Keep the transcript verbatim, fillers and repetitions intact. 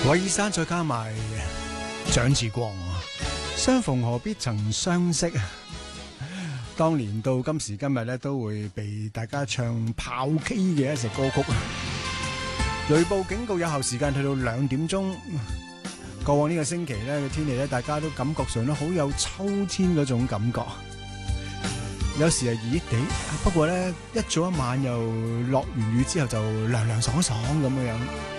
韋爾山再加埋蔣志光，相逢何必曾相識啊！當年到今時今日咧，都會被大家唱炮 K 嘅一隻歌曲。雷暴警告有效時間去到兩點鐘。過往呢個星期咧嘅天氣咧，大家都感覺上咧好有秋天嗰種感覺。有時係熱熱地，不過咧一早一晚又落完雨之後就涼涼爽爽咁樣樣。